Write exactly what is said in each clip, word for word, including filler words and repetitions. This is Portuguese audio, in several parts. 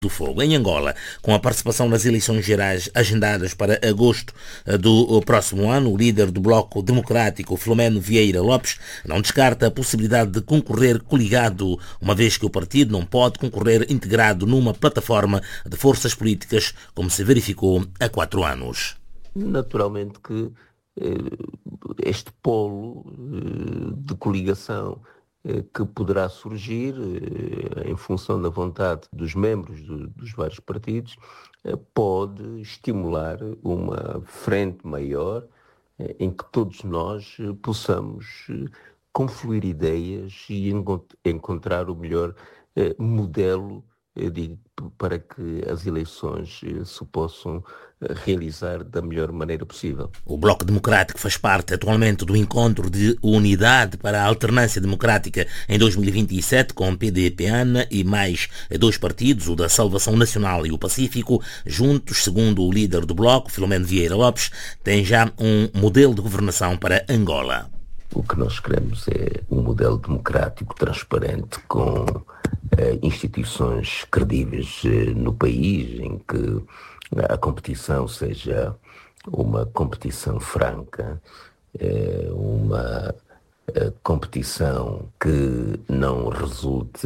do Fogo. Em Angola, com a participação nas eleições gerais agendadas para agosto do próximo ano, o líder do Bloco Democrático, Filomeno Vieira Lopes, não descarta a possibilidade de concorrer coligado, uma vez que o partido não pode concorrer integrado numa plataforma de forças políticas, como se verificou há quatro anos. Naturalmente que este polo de coligação que poderá surgir em função da vontade dos membros do, dos vários partidos pode estimular uma frente maior em que todos nós possamos confluir ideias e encontrar o melhor modelo digo, para que as eleições se possam realizar da melhor maneira possível. O Bloco Democrático faz parte atualmente do encontro de unidade para a alternância democrática em dois mil e vinte e sete com P D P A N e mais dois partidos, o da Salvação Nacional e o Pacífico, juntos, segundo o líder do Bloco, Filomeno Vieira Lopes, tem já um modelo de governação para Angola. O que nós queremos é um modelo democrático, transparente, com eh, instituições credíveis eh, no país, em que a competição seja uma competição franca, eh, uma eh, competição que não resulte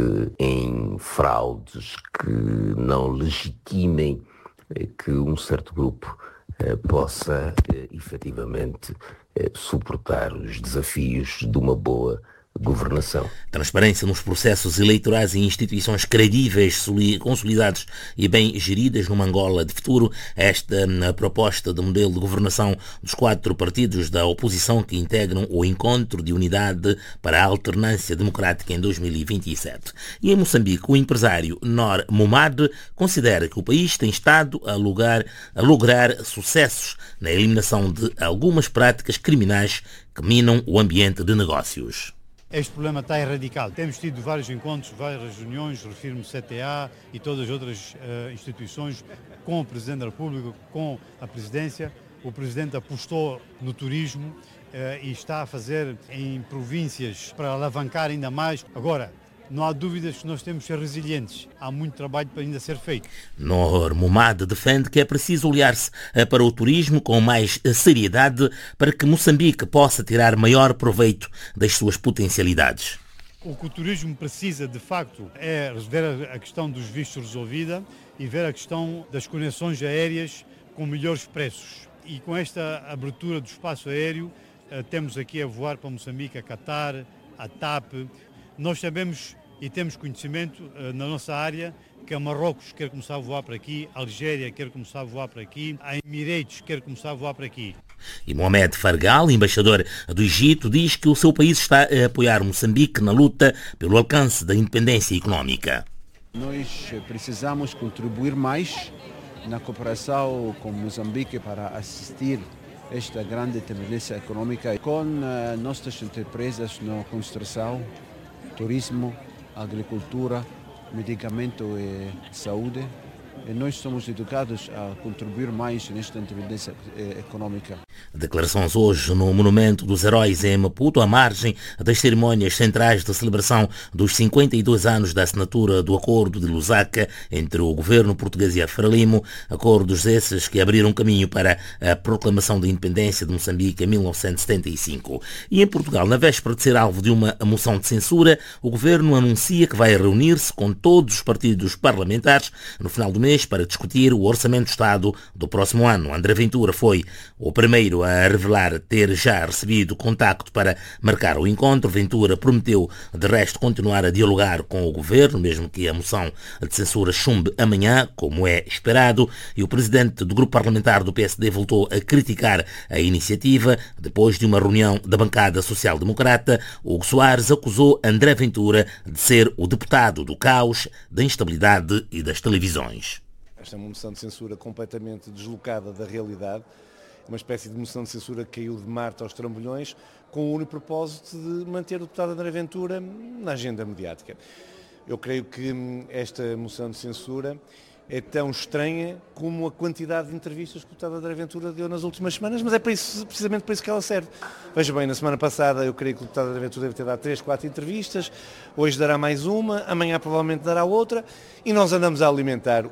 em fraudes, que não legitimem eh, que um certo grupo eh, possa eh, efetivamente eh, suportar os desafios de uma boa governação. Transparência nos processos eleitorais e instituições credíveis, consolidadas e bem geridas numa Angola de futuro. Esta proposta de modelo de governação dos quatro partidos da oposição que integram o encontro de unidade para a alternância democrática em dois mil e vinte e sete. E em Moçambique, o empresário Nor Momad considera que o país tem estado a, lugar, a lograr sucessos na eliminação de algumas práticas criminais que minam o ambiente de negócios. Este problema está erradicado. Temos tido vários encontros, várias reuniões, refiro-me ao C T A e todas as outras uh, instituições com o Presidente da República, com a Presidência. O Presidente apostou no turismo uh, e está a fazer em províncias para alavancar ainda mais. Agora, não há dúvidas que nós temos que ser resilientes. Há muito trabalho para ainda ser feito. Nor Momad defende que é preciso olhar-se para o turismo com mais seriedade para que Moçambique possa tirar maior proveito das suas potencialidades. O que o turismo precisa, de facto, é ver a questão dos vistos resolvida e ver a questão das conexões aéreas com melhores preços. E com esta abertura do espaço aéreo, temos aqui a voar para Moçambique, a Qatar, a TAP. Nós sabemos e temos conhecimento uh, na nossa área que a Marrocos quer começar a voar para aqui, a Algéria quer começar a voar para aqui, a Emirates quer começar a voar para aqui. E Mohamed Fargal, embaixador do Egito, diz que o seu país está a apoiar Moçambique na luta pelo alcance da independência económica. Nós precisamos contribuir mais na cooperação com Moçambique para assistir esta grande independência económica com uh, nossas empresas na construção, turismo, agricultura, medicamento e saúde. E nós somos educados a contribuir mais nesta independência económica. Declarações hoje no Monumento dos Heróis em Maputo, à margem das cerimónias centrais da celebração dos cinquenta e dois anos da assinatura do Acordo de Lusaka entre o governo português e a Frelimo, acordos esses que abriram caminho para a proclamação da independência de Moçambique em mil novecentos e setenta e cinco. E em Portugal, na véspera de ser alvo de uma moção de censura, o governo anuncia que vai reunir-se com todos os partidos parlamentares no final do mês para discutir o Orçamento de Estado do próximo ano. André Ventura foi o primeiro a revelar ter já recebido contacto para marcar o encontro. Ventura prometeu, de resto, continuar a dialogar com o governo, mesmo que a moção de censura chumbe amanhã, como é esperado, e o presidente do grupo parlamentar do P S D voltou a criticar a iniciativa. Depois de uma reunião da bancada social-democrata, Hugo Soares acusou André Ventura de ser o deputado do caos, da instabilidade e das televisões. Esta é uma moção de censura completamente deslocada da realidade, uma espécie de moção de censura que caiu de Marte aos trambolhões, com o único propósito de manter o deputado André Ventura na agenda mediática. Eu creio que esta moção de censura é tão estranha como a quantidade de entrevistas que o deputado André Ventura deu nas últimas semanas, mas é para isso, precisamente para isso que ela serve. Veja bem, na semana passada eu creio que o deputado André Ventura deve ter dado três, quatro entrevistas, hoje dará mais uma, amanhã provavelmente dará outra, e nós andamos a alimentar